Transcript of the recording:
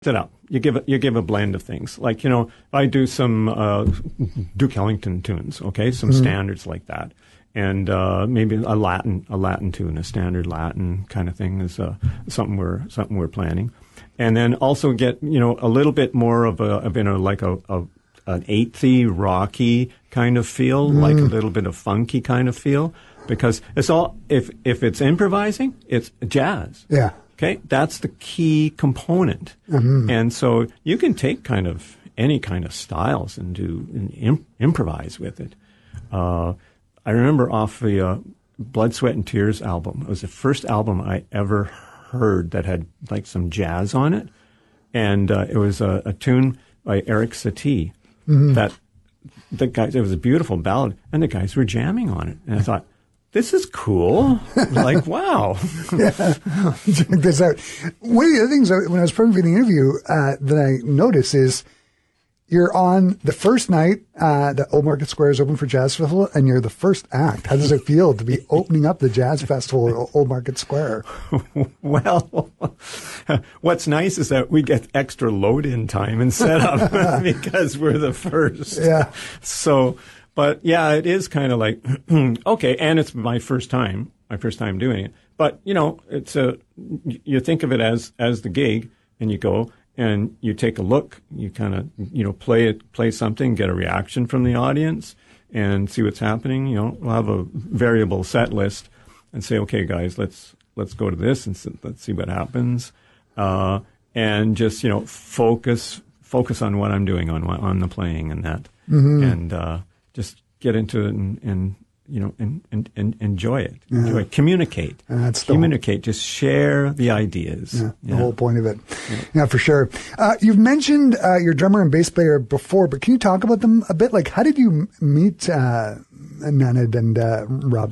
it up. You give a blend of things. Like, I do some Duke Ellington tunes, okay, some standards like that, and maybe a Latin tune, a standard Latin kind of thing is something we're planning, and then also get a little bit more of an eighth-y, rocky kind of feel, like a little bit of funky kind of feel, because it's all if it's improvising, it's jazz. Yeah. Okay, that's the key component. And so you can take kind of any kind of styles and improvise with it. I remember off the Blood, Sweat, and Tears album, it was the first album I ever heard that had like some jazz on it. And it was a tune by Eric Satie that the guys, it was a beautiful ballad, and the guys were jamming on it. And I thought, this is cool. Like, wow. Yeah. Check this out. One of the other things when I was preparing for the interview that I noticed is you're on the first night that Old Market Square is open for Jazz Festival, and you're the first act. How does it feel to be opening up the Jazz Festival at Old Market Square? Well, what's nice is that we get extra load-in time and setup because we're the first. Yeah. So... But yeah, it is kind of like, okay, and it's my first time doing it. But, it's you think of it as the gig, and you go and you take a look, you kind of, play something, get a reaction from the audience and see what's happening. We'll have a variable set list and say, okay, guys, let's go to this and let's see what happens. And just, focus on what I'm doing on the playing and that. And, just get into it and enjoy it. Enjoy it. Communicate. Communicate. Just share the ideas. Yeah, the whole point of it. Yeah, for sure. You've mentioned your drummer and bass player before, but can you talk about them a bit? Like, how did you meet Nanad and Rob